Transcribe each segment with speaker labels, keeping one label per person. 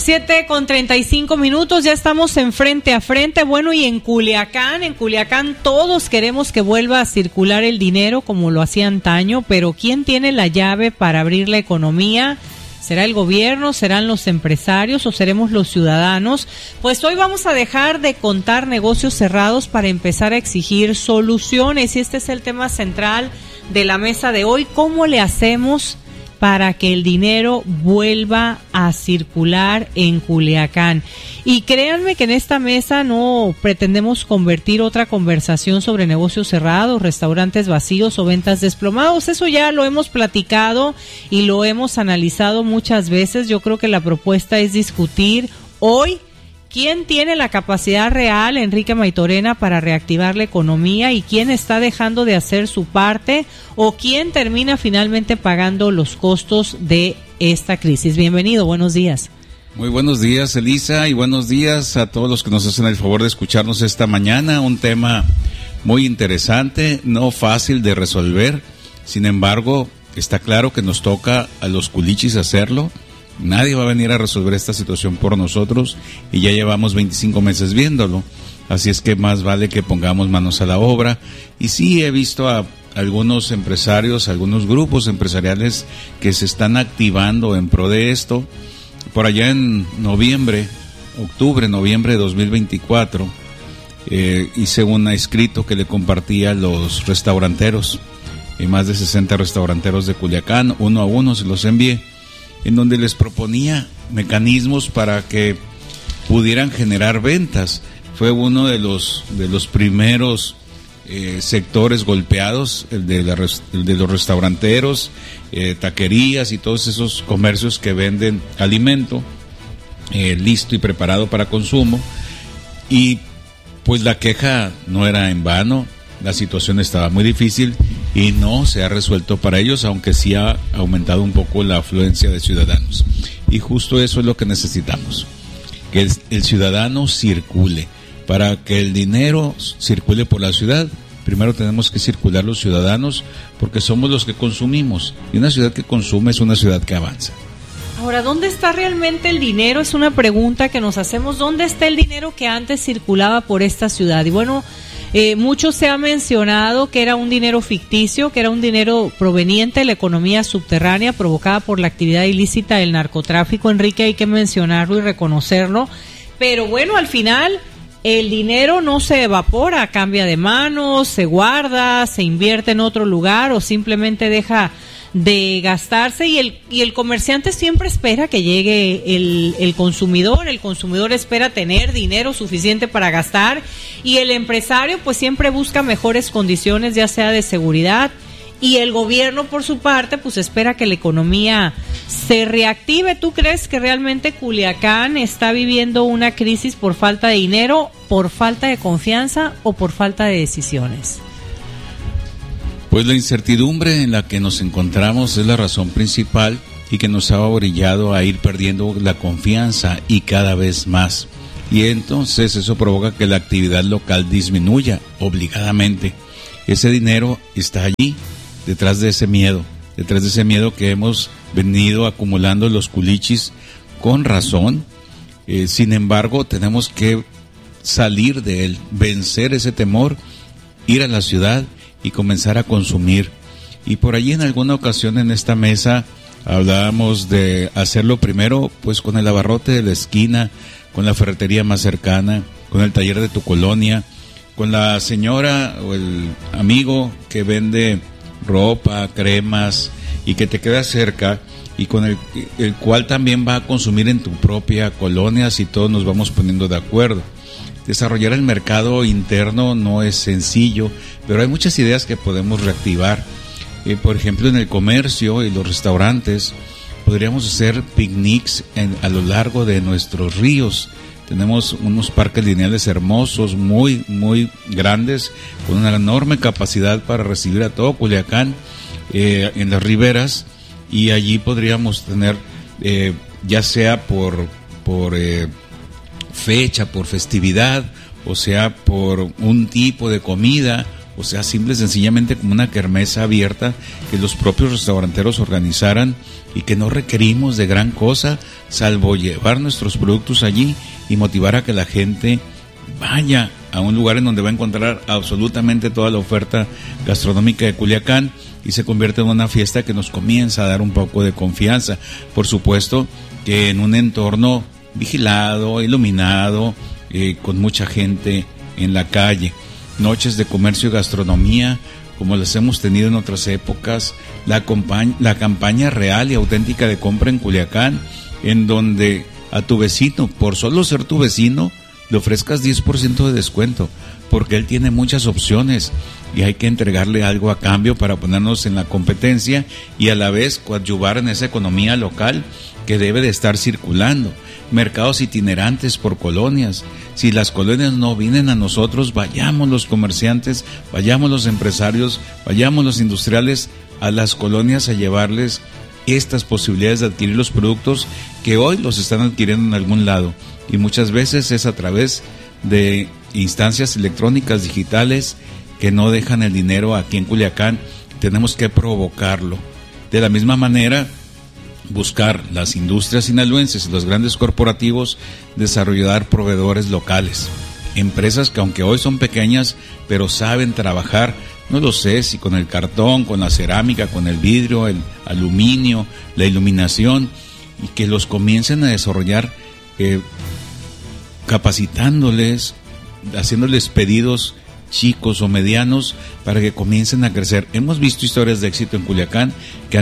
Speaker 1: 7:35, ya estamos en Frente a Frente. Bueno, y en Culiacán todos queremos que vuelva a circular el dinero como lo hacía antaño, pero ¿quién tiene la llave para abrir la economía? ¿Será el gobierno? ¿Serán los empresarios? ¿O seremos los ciudadanos? Pues hoy vamos a dejar de contar negocios cerrados para empezar a exigir soluciones, y este es el tema central de la mesa de hoy. ¿Cómo le hacemos para que el dinero vuelva a circular en Culiacán? Y créanme que en esta mesa no pretendemos convertir otra conversación sobre negocios cerrados, restaurantes vacíos o ventas desplomados. Eso ya lo hemos platicado y lo hemos analizado muchas veces. Yo creo que la propuesta es discutir hoy quién tiene la capacidad real, Enrique Maytorena, para reactivar la economía, y quién está dejando de hacer su parte, o quién termina finalmente pagando los costos de esta crisis. Bienvenido, buenos días.
Speaker 2: Muy buenos días, Elisa, y buenos días a todos los que nos hacen el favor de escucharnos esta mañana. Un tema muy interesante, no fácil de resolver. Sin embargo, está claro que nos toca a los culichis hacerlo. Nadie va a venir a resolver esta situación por nosotros, y ya llevamos 25 meses viéndolo. Así es que más vale que pongamos manos a la obra. Y sí, he visto a algunos empresarios, algunos grupos empresariales que se están activando en pro de esto. Por allá en noviembre de 2024, hice un escrito que le compartí a los restauranteros, y más de 60 restauranteros de Culiacán, uno a uno se los envié, en donde les proponía mecanismos para que pudieran generar ventas. Fue uno de los primeros sectores golpeados, el de los restauranteros, taquerías y todos esos comercios que venden alimento listo y preparado para consumo. Y pues la queja no era en vano, la situación estaba muy difícil y no se ha resuelto para ellos, aunque sí ha aumentado un poco la afluencia de ciudadanos. Y justo eso es lo que necesitamos, que el ciudadano circule. Para que el dinero circule por la ciudad, primero tenemos que circular los ciudadanos, porque somos los que consumimos, y una ciudad que consume es una ciudad que avanza.
Speaker 1: Ahora, ¿dónde está realmente el dinero? Es una pregunta que nos hacemos. ¿Dónde está el dinero que antes circulaba por esta ciudad? Y bueno, mucho se ha mencionado que era un dinero ficticio, que era un dinero proveniente de la economía subterránea provocada por la actividad ilícita del narcotráfico. Enrique, hay que mencionarlo y reconocerlo. Pero bueno, al final el dinero no se evapora, cambia de manos, se guarda, se invierte en otro lugar o simplemente deja de gastarse, y el comerciante siempre espera que llegue el consumidor espera tener dinero suficiente para gastar, y el empresario pues siempre busca mejores condiciones, ya sea de seguridad, y el gobierno por su parte pues espera que la economía se reactive. ¿Tú crees que realmente Culiacán está viviendo una crisis por falta de dinero, por falta de confianza o por falta de decisiones?
Speaker 2: Pues la incertidumbre en la que nos encontramos es la razón principal, y que nos ha orillado a ir perdiendo la confianza y cada vez más. Y entonces eso provoca que la actividad local disminuya obligadamente. Ese dinero está allí, detrás de ese miedo que hemos venido acumulando los culichis con razón. Sin embargo, tenemos que salir de él, vencer ese temor, ir a la ciudad y comenzar a consumir. Y por allí en alguna ocasión en esta mesa hablábamos de hacerlo primero pues con el abarrote de la esquina, con la ferretería más cercana, con el taller de tu colonia, con la señora o el amigo que vende ropa, cremas y que te queda cerca, y con el cual también va a consumir en tu propia colonia, si todos nos vamos poniendo de acuerdo. Desarrollar el mercado interno no es sencillo, pero hay muchas ideas que podemos reactivar. Por ejemplo, en el comercio y los restaurantes podríamos hacer picnics a lo largo de nuestros ríos. Tenemos unos parques lineales hermosos, muy, muy grandes, con una enorme capacidad para recibir a todo Culiacán en las riberas, y allí podríamos tener, ya sea por fecha, por festividad, o sea por un tipo de comida o sea, simple y sencillamente como una kermesa abierta que los propios restauranteros organizaran y que no requerimos de gran cosa, salvo llevar nuestros productos allí y motivar a que la gente vaya a un lugar en donde va a encontrar absolutamente toda la oferta gastronómica de Culiacán y se convierte en una fiesta que nos comienza a dar un poco de confianza. Por supuesto que en un entorno vigilado, iluminado, con mucha gente en la calle. Noches de comercio y gastronomía, como las hemos tenido en otras épocas, la campaña real y auténtica de compra en Culiacán, en donde a tu vecino, por solo ser tu vecino, le ofrezcas 10% de descuento, porque él tiene muchas opciones y hay que entregarle algo a cambio para ponernos en la competencia y a la vez coadyuvar en esa economía local que debe de estar circulando. Mercados itinerantes por colonias. Si las colonias no vienen a nosotros, vayamos los comerciantes, vayamos los empresarios, vayamos los industriales a las colonias a llevarles estas posibilidades de adquirir los productos que hoy los están adquiriendo en algún lado. Y muchas veces es a través de instancias electrónicas digitales que no dejan el dinero aquí en Culiacán. Tenemos que provocarlo. De la misma manera, buscar las industrias sinaloenses y los grandes corporativos, desarrollar proveedores locales, empresas que aunque hoy son pequeñas, pero saben trabajar, no lo sé si con el cartón, con la cerámica, con el vidrio, el aluminio, la iluminación, y que los comiencen a desarrollar capacitándoles, haciéndoles pedidos chicos o medianos para que comiencen a crecer. Hemos visto historias de éxito en Culiacán que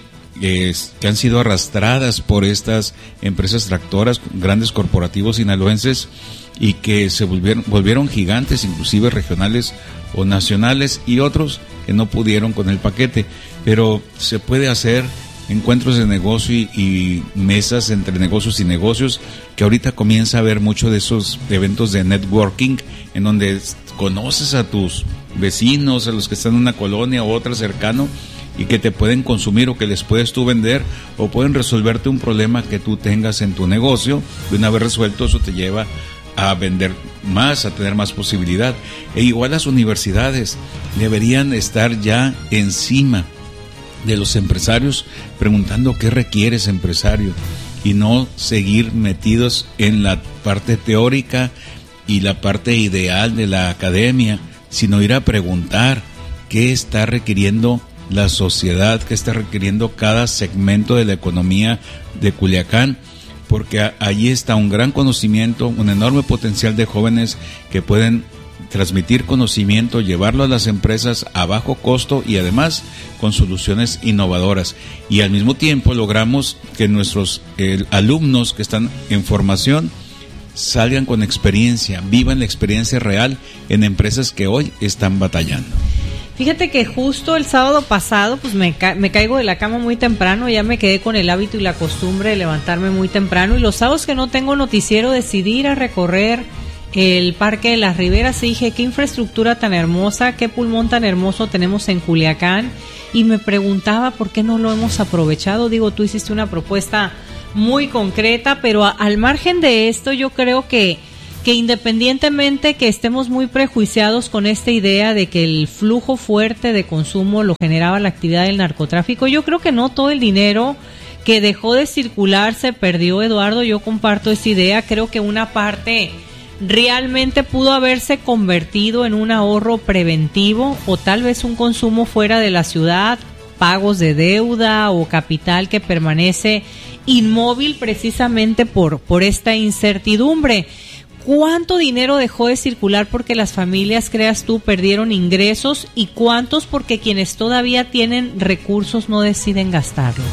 Speaker 2: han sido arrastradas por estas empresas tractoras, grandes corporativos sinaloenses, y que se volvieron gigantes, inclusive regionales o nacionales, y otros que no pudieron con el paquete. Pero se puede hacer encuentros de negocio y mesas entre negocios y negocios, que ahorita comienza a haber mucho de esos eventos de networking, en donde conoces a tus vecinos, a los que están en una colonia o otra cercano, y que te pueden consumir o que les puedes tú vender, o pueden resolverte un problema que tú tengas en tu negocio. De una vez resuelto, eso te lleva a vender más, a tener más posibilidad. E igual las universidades deberían estar ya encima de los empresarios, preguntando qué requieres, empresario, y no seguir metidos en la parte teórica y la parte ideal de la academia, sino ir a preguntar qué está requiriendo la sociedad, qué está requiriendo cada segmento de la economía de Culiacán, porque allí está un gran conocimiento, un enorme potencial de jóvenes que pueden transmitir conocimiento, llevarlo a las empresas a bajo costo y además con soluciones innovadoras. Y al mismo tiempo logramos que nuestros alumnos que están en formación salgan con experiencia, vivan la experiencia real en empresas que hoy están batallando.
Speaker 1: Fíjate que justo el sábado pasado pues me caigo de la cama muy temprano, ya me quedé con el hábito y la costumbre de levantarme muy temprano, y los sábados que no tengo noticiero decidí ir a recorrer el Parque de las Riberas y dije, qué infraestructura tan hermosa, qué pulmón tan hermoso tenemos en Culiacán, y me preguntaba por qué no lo hemos aprovechado. Digo, tú hiciste una propuesta muy concreta, pero al margen de esto yo creo que independientemente que estemos muy prejuiciados con esta idea de que el flujo fuerte de consumo lo generaba la actividad del narcotráfico, yo creo que no todo el dinero que dejó de circular se perdió, Eduardo. Yo comparto esa idea, creo que una parte realmente pudo haberse convertido en un ahorro preventivo o tal vez un consumo fuera de la ciudad, pagos de deuda o capital que permanece inmóvil precisamente por esta incertidumbre. ¿Cuánto dinero dejó de circular porque las familias, creas tú, perdieron ingresos, y cuántos porque quienes todavía tienen recursos no deciden gastarlo?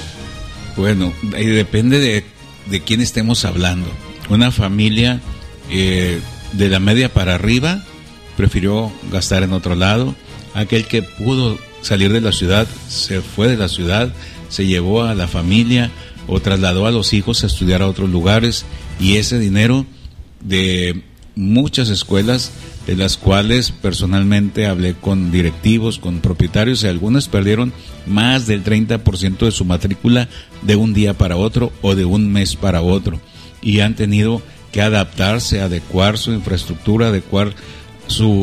Speaker 2: Bueno, depende de quién estemos hablando. Una familia de la media para arriba prefirió gastar en otro lado. Aquel que pudo salir de la ciudad se fue de la ciudad, se llevó a la familia o trasladó a los hijos a estudiar a otros lugares, y ese dinero de muchas escuelas, de las cuales personalmente hablé con directivos, con propietarios, y algunas perdieron más del 30% de su matrícula de un día para otro o de un mes para otro, y han tenido que adaptarse, adecuar su infraestructura, adecuar su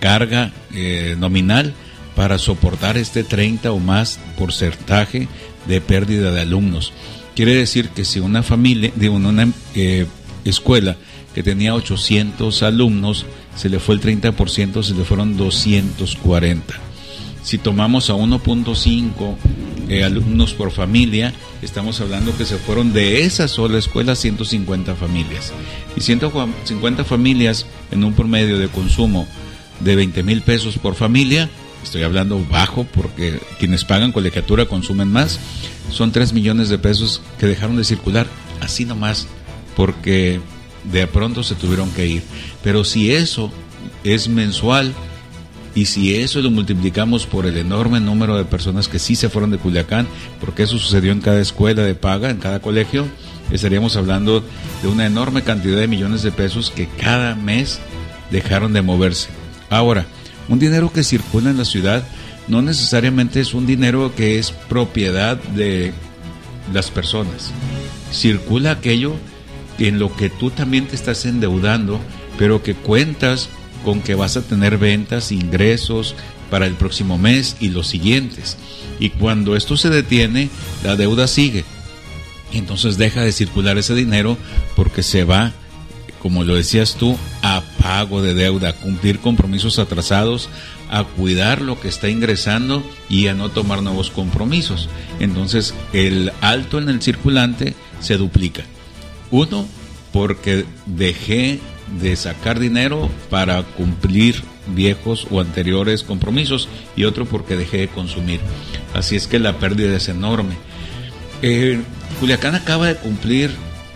Speaker 2: carga nominal para soportar este 30 o más porcentaje de pérdida de alumnos. Quiere decir que si una familia, una escuela que tenía 800 alumnos, se le fue el 30%, se le fueron 240. Si tomamos a 1.5 alumnos por familia, estamos hablando que se fueron de esa sola escuela 150 familias. Y 150 familias en un promedio de consumo de 20,000 pesos por familia, estoy hablando bajo porque quienes pagan colegiatura consumen más, son 3 millones de pesos que dejaron de circular, así nomás, porque de pronto se tuvieron que ir. Pero si eso es mensual, y si eso lo multiplicamos por el enorme número de personas que sí se fueron de Culiacán, porque eso sucedió en cada escuela de paga, en cada colegio, estaríamos hablando de una enorme cantidad de millones de pesos que cada mes dejaron de moverse. Ahora, un dinero que circula en la ciudad no necesariamente es un dinero que es propiedad de las personas. Circula aquello en lo que tú también te estás endeudando, pero que cuentas con que vas a tener ventas, ingresos para el próximo mes y los siguientes. Y cuando esto se detiene, la deuda sigue. Y entonces deja de circular ese dinero porque se va, como lo decías tú, a pago de deuda, a cumplir compromisos atrasados, a cuidar lo que está ingresando y a no tomar nuevos compromisos. Entonces el alto en el circulante se duplica. Uno, porque dejé de sacar dinero para cumplir viejos o anteriores compromisos, y otro porque dejé de consumir. Así es que la pérdida es enorme. Culiacán acaba de cumplir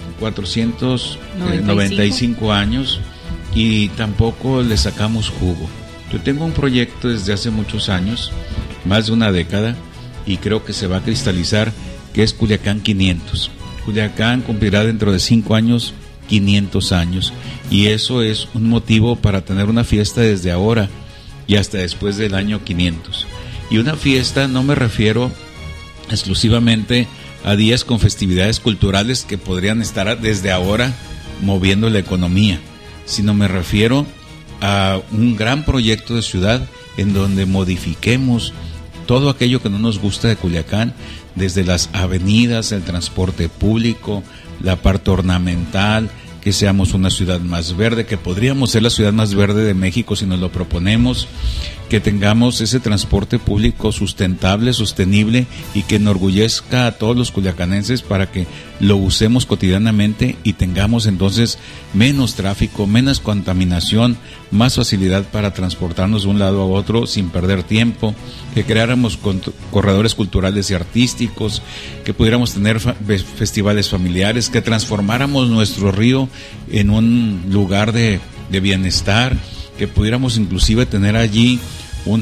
Speaker 2: 495 años y tampoco le sacamos jugo. Yo tengo un proyecto desde hace muchos años, más de una década, y creo que se va a cristalizar, que es Culiacán 500. Culiacán cumplirá dentro de 5 años 500 años, y eso es un motivo para tener una fiesta desde ahora y hasta después del año 500. Y una fiesta no me refiero exclusivamente a días con festividades culturales que podrían estar desde ahora moviendo la economía, sino me refiero a un gran proyecto de ciudad en donde modifiquemos todo aquello que no nos gusta de Culiacán, desde las avenidas, el transporte público, la parte ornamental, que seamos una ciudad más verde, que podríamos ser la ciudad más verde de México si nos lo proponemos, que tengamos ese transporte público sustentable, sostenible, y que enorgullezca a todos los culiacanenses para que lo usemos cotidianamente y tengamos entonces menos tráfico, menos contaminación, más facilidad para transportarnos de un lado a otro sin perder tiempo, que creáramos corredores culturales y artísticos, que pudiéramos tener festivales familiares, que transformáramos nuestro río en un lugar de bienestar, que pudiéramos inclusive tener allí un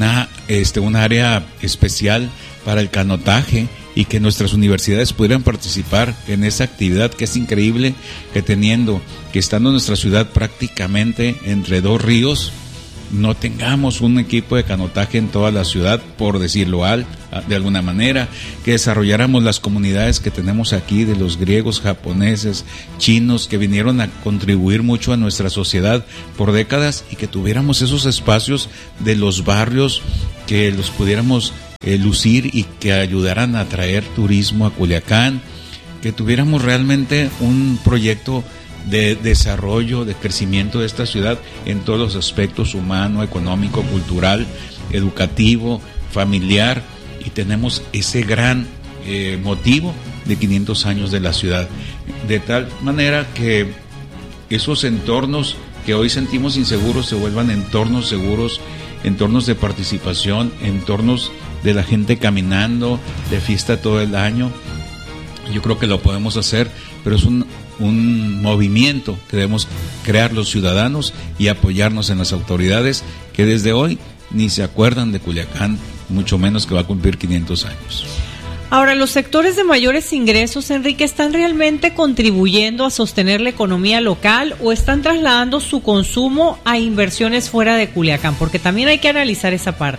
Speaker 2: área especial para el canotaje, y que nuestras universidades pudieran participar en esa actividad, que es increíble que estando en nuestra ciudad prácticamente entre dos ríos, no tengamos un equipo de canotaje en toda la ciudad, por decirlo de alguna manera, que desarrolláramos las comunidades que tenemos aquí de los griegos, japoneses, chinos, que vinieron a contribuir mucho a nuestra sociedad por décadas, y que tuviéramos esos espacios de los barrios, que los pudiéramos lucir y que ayudaran a atraer turismo a Culiacán, que tuviéramos realmente un proyecto de desarrollo, de crecimiento de esta ciudad en todos los aspectos: humano, económico, cultural, educativo, familiar, y tenemos ese gran motivo de 500 años de la ciudad, de tal manera que esos entornos que hoy sentimos inseguros se vuelvan entornos seguros, entornos de participación, entornos de la gente caminando, de fiesta todo el año. Yo creo que lo podemos hacer, pero es un movimiento que debemos crear los ciudadanos y apoyarnos en las autoridades, que desde hoy ni se acuerdan de Culiacán, mucho menos que va a cumplir 500 años.
Speaker 1: Ahora, ¿los sectores de mayores ingresos, Enrique, están realmente contribuyendo a sostener la economía local o están trasladando su consumo a inversiones fuera de Culiacán? Porque también hay que analizar esa parte.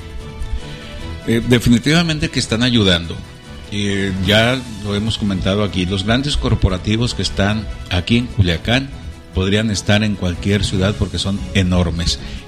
Speaker 2: Definitivamente que están ayudando. Ya lo hemos comentado aquí, los grandes corporativos que están aquí en Culiacán podrían estar en cualquier ciudad porque son enormes,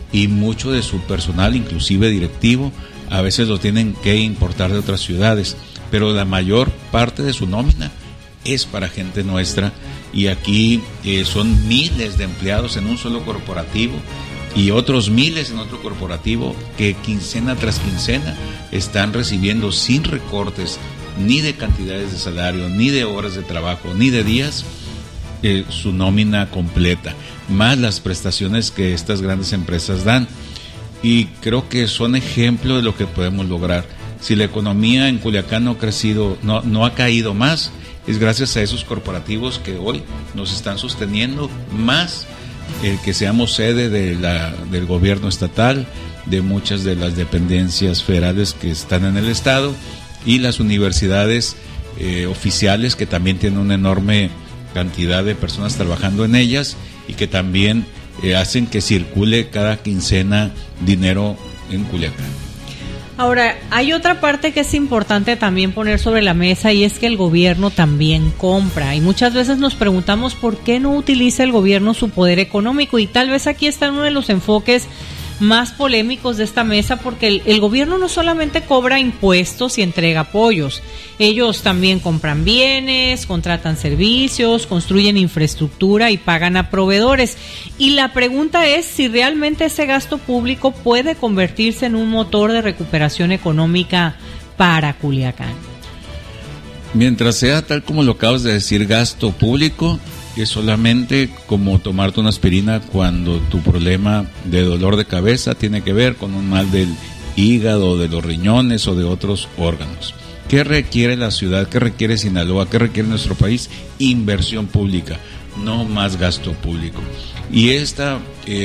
Speaker 2: y mucho de su personal, inclusive directivo, a veces lo tienen que importar de otras ciudades, pero la mayor parte de su nómina es para gente nuestra, y aquí son miles de empleados en un solo corporativo y otros miles en otro corporativo que quincena tras quincena están recibiendo sin recortes ni de cantidades de salario, ni de horas de trabajo, ni de días, su nómina completa, más las prestaciones que estas grandes empresas dan. Y creo que son ejemplo de lo que podemos lograr. Si la economía en Culiacán no ha crecido, no ha caído más, es gracias a esos corporativos que hoy nos están sosteniendo, más el que seamos sede del gobierno estatal, de muchas de las dependencias federales que están en el estado, y las universidades oficiales, que también tienen una enorme cantidad de personas trabajando en ellas y que también hacen que circule cada quincena dinero en Culiacán.
Speaker 1: Ahora, hay otra parte que es importante también poner sobre la mesa, y es que el gobierno también compra, y muchas veces nos preguntamos por qué no utiliza el gobierno su poder económico, y tal vez aquí está uno de los enfoques más polémicos de esta mesa, porque el gobierno no solamente cobra impuestos y entrega apoyos, ellos también compran bienes, contratan servicios, construyen infraestructura y pagan a proveedores. Y la pregunta es si realmente ese gasto público puede convertirse en un motor de recuperación económica para Culiacán.
Speaker 2: Mientras sea tal como lo acabas de decir, gasto público, es solamente como tomarte una aspirina cuando tu problema de dolor de cabeza tiene que ver con un mal del hígado, de los riñones o de otros órganos. ¿Qué requiere la ciudad? ¿Qué requiere Sinaloa? ¿Qué requiere nuestro país? Inversión pública, no más gasto público. Y esta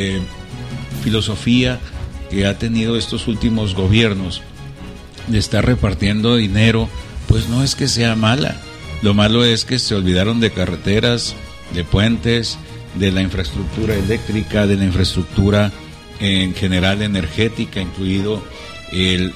Speaker 2: filosofía que ha tenido estos últimos gobiernos de estar repartiendo dinero, pues no es que sea mala. Lo malo es que se olvidaron de carreteras, de puentes, de la infraestructura eléctrica, de la infraestructura en general energética, incluido el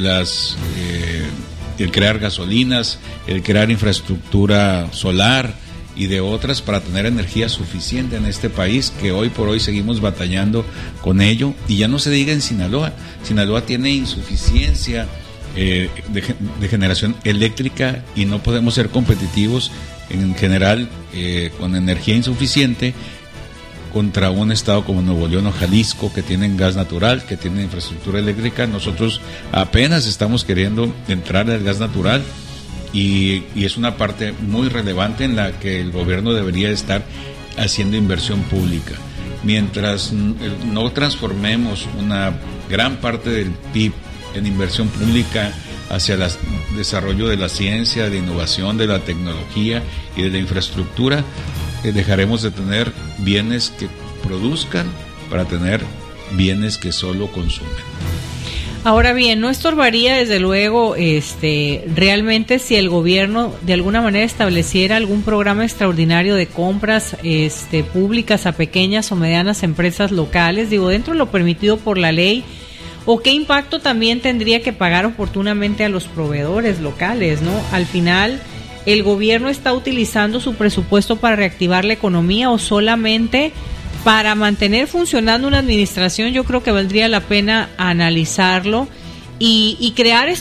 Speaker 2: crear gasolinas, el crear infraestructura solar y de otras para tener energía suficiente en este país, que hoy por hoy seguimos batallando con ello. Y ya no se diga en Sinaloa. Sinaloa tiene insuficiencia de generación eléctrica y no podemos ser competitivos en general con energía insuficiente contra un estado como Nuevo León o Jalisco, que tienen gas natural, que tienen infraestructura eléctrica. Nosotros apenas estamos queriendo entrar al gas natural, y es una parte muy relevante en la que el gobierno debería estar haciendo inversión pública. Mientras no transformemos una gran parte del PIB en inversión pública hacia el desarrollo de la ciencia, de innovación, de la tecnología y de la infraestructura, dejaremos de tener bienes que produzcan para tener bienes que solo consumen.
Speaker 1: Ahora bien, no estorbaría desde luego realmente si el gobierno de alguna manera estableciera algún programa extraordinario de compras públicas a pequeñas o medianas empresas locales, dentro de lo permitido por la ley. ¿O qué impacto también tendría que pagar oportunamente a los proveedores locales, ¿no? Al final, ¿el gobierno está utilizando su presupuesto para reactivar la economía o solamente para mantener funcionando una administración? Yo creo que valdría la pena analizarlo y crear